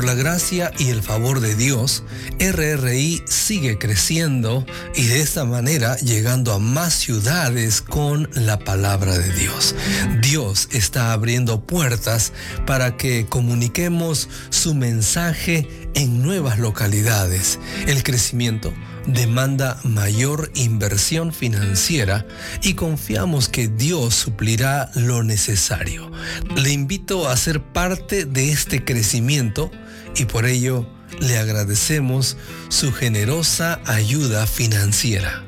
la gracia y el favor de Dios, RRI sigue creciendo y de esta manera llegando a más ciudades con la palabra de Dios. Dios está abriendo puertas para que comuniquemos su mensaje en nuevas localidades. El crecimiento demanda mayor inversión financiera y confiamos que Dios suplirá lo necesario. Le invito a ser parte de este crecimiento y por ello le agradecemos su generosa ayuda financiera.